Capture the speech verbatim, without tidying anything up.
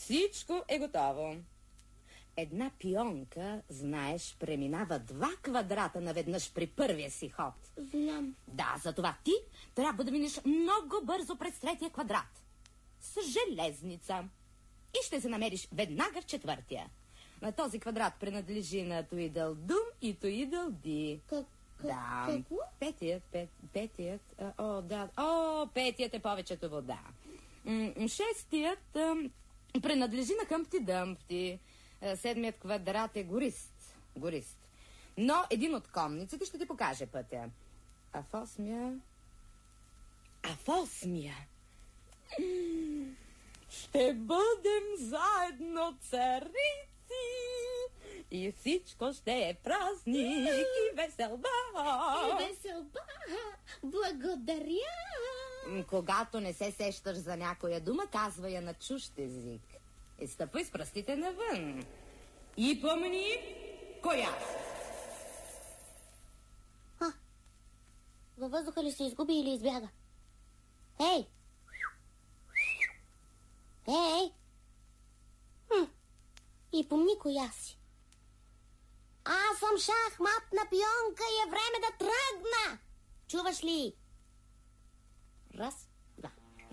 Всичко е готово. Една пионка, знаеш, преминава два квадрата наведнъж при първия си ход. Знам. Да, затова ти трябва да минеш много бързо през третия квадрат. С железница. И ще се намериш веднага в четвъртия. На този квадрат принадлежи на Туидълдум и Туидълди. Как? Да. Какво? Петият, пет, петият, а, о, да, о, петият е повечето вода. М- шестият а, принадлежи на Хъмпти Дъмпти. А, седмият квадрат е горист. Горист. Но един от конниците ще ти покаже пътя. А в осмия... А в осмия... Ще бъдем заедно царици и всичко ще е празник и веселба. И веселба. Благодаря. Когато не се сещаш за някоя дума, казва я на чужд език. И стъпвай с пръстите навън. И помни коя. А, във въздуха ли се изгуби или избяга? Ей! Ей! Хм. И помни коя си. Аз съм шахматна пионка и е време да тръгна. Чуваш ли? Раз,